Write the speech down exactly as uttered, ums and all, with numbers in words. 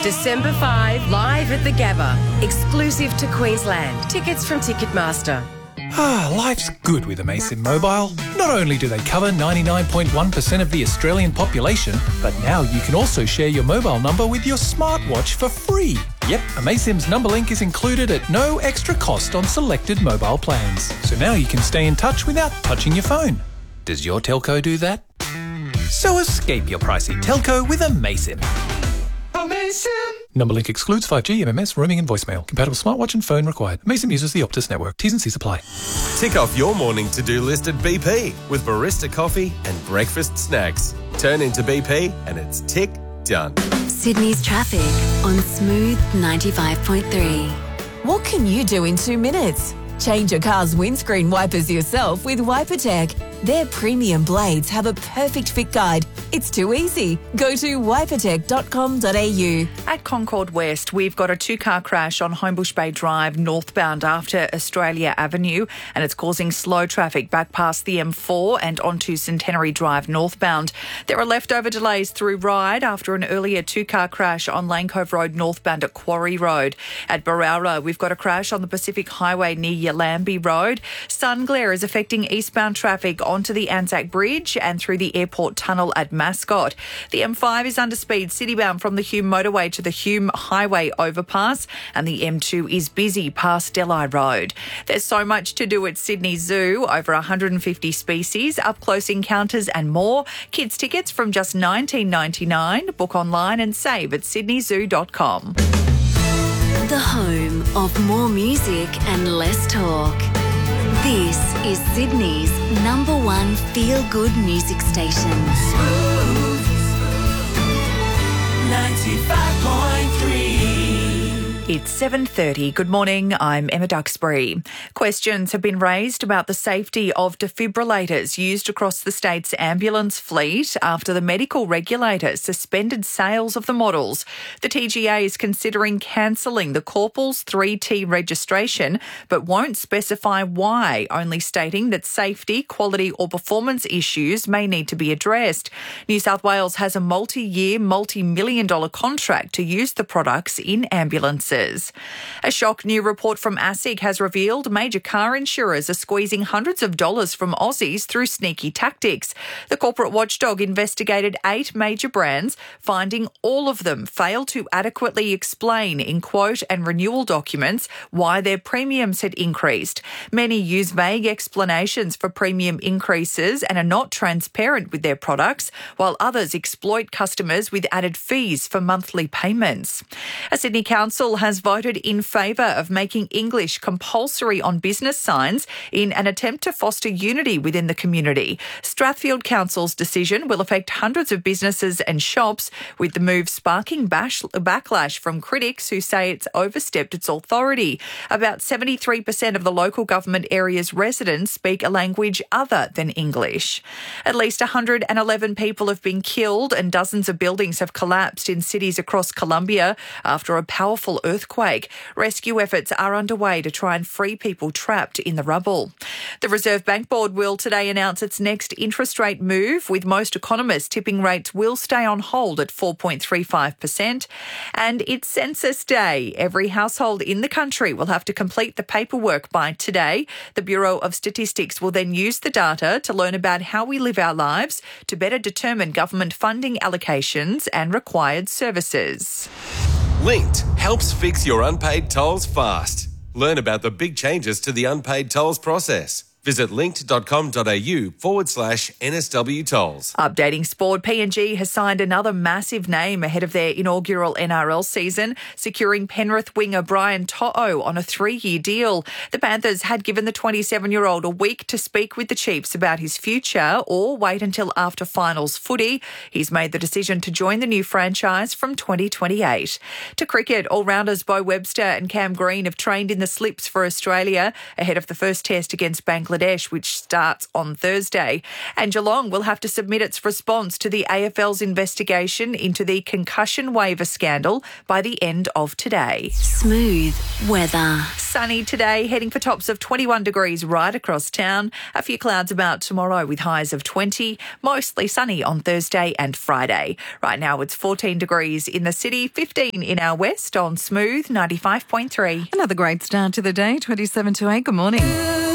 December fifth, live at the Gabba. Exclusive to Queensland. Tickets from Ticketmaster. Ah, life's good with Amaysim Mobile. Not only do they cover ninety-nine point one percent of the Australian population, but now you can also share your mobile number with your smartwatch for free. Yep, Amaysim's number link is included at no extra cost on selected mobile plans. So now you can stay in touch without touching your phone. Does your telco do that? So escape your pricey telco with Amaysim. Amaysim! Number link excludes five G, M M S, roaming and voicemail. Compatible smartwatch and phone required. Amaysim uses the Optus network. T's and C's apply. Tick off your morning to-do list at B P with barista coffee and breakfast snacks. Turn into B P and it's tick done. Sydney's traffic on Smooth ninety-five point three. What can you do in two minutes? Change your car's windscreen wipers yourself with WiperTech. Their premium blades have a perfect fit guide. It's too easy. Go to wipertech dot com dot a u. At Concord West, we've got a two-car crash on Homebush Bay Drive northbound after Australia Avenue, and it's causing slow traffic back past the M four and onto Centenary Drive northbound. There are leftover delays through Ryde after an earlier two-car crash on Lane Cove Road northbound at Quarry Road. At Barowra, we've got a crash on the Pacific Highway near Yalambee Road. Sun glare is affecting eastbound traffic onto the Anzac Bridge and through the airport tunnel at Mascot. The M five is under speed citybound from the Hume motorway to the Hume Highway overpass, and the M two is busy past Delhi Road. There's so much to do at Sydney Zoo, over one hundred fifty species, up-close encounters and more. Kids tickets from just nineteen ninety-nine. Book online and save at sydney zoo dot com. The home of more music and less talk. This is Sydney's number one feel-good music station. Smooth ninety-five point three. It's seven thirty. Good morning, I'm Emma Duxbury. Questions have been raised about the safety of defibrillators used across the state's ambulance fleet after the medical regulator suspended sales of the models. The T G A is considering cancelling the Corpals three T registration, but won't specify why, only stating that safety, quality or performance issues may need to be addressed. New South Wales has a multi-year, multi-million dollar contract to use the products in ambulances. A shock new report from ASIC has revealed major car insurers are squeezing hundreds of dollars from Aussies through sneaky tactics. The corporate watchdog investigated eight major brands, finding all of them failed to adequately explain in quote and renewal documents why their premiums had increased. Many use vague explanations for premium increases and are not transparent with their products, while others exploit customers with added fees for monthly payments. A Sydney council has voted in favour of making English compulsory on business signs in an attempt to foster unity within the community. Strathfield Council's decision will affect hundreds of businesses and shops, with the move sparking bash- backlash from critics who say it's overstepped its authority. About seventy-three percent of the local government area's residents speak a language other than English. At least one hundred eleven people have been killed and dozens of buildings have collapsed in cities across Colombia after a powerful earthquake. Rescue efforts are underway to try and free people trapped in the rubble. The Reserve Bank Board will today announce its next interest rate move, with most economists tipping rates will stay on hold at four point three five percent. And it's Census Day. Every household in the country will have to complete the paperwork by today. The Bureau of Statistics will then use the data to learn about how we live our lives to better determine government funding allocations and required services. Linked helps fix your unpaid tolls fast. Learn about the big changes to the unpaid tolls process. Visit linked.com.au forward slash NSW tolls. Updating sport, P N G has signed another massive name ahead of their inaugural N R L season, securing Penrith winger Brian To'o on a three-year deal. The Panthers had given the twenty-seven-year-old a week to speak with the Chiefs about his future or wait until after finals footy. He's made the decision to join the new franchise from twenty twenty-eight. To cricket, all-rounders Bo Webster and Cam Green have trained in the slips for Australia ahead of the first test against Bangladesh Bangladesh, which starts on Thursday. And Geelong will have to submit its response to the A F L's investigation into the concussion waiver scandal by the end of today. Smooth weather. Sunny today, heading for tops of twenty-one degrees right across town. A few clouds about tomorrow with highs of twenty. Mostly sunny on Thursday and Friday. Right now it's fourteen degrees in the city, fifteen in our west on Smooth ninety-five point three. Another great start to the day, twenty-seven to eight. Good morning.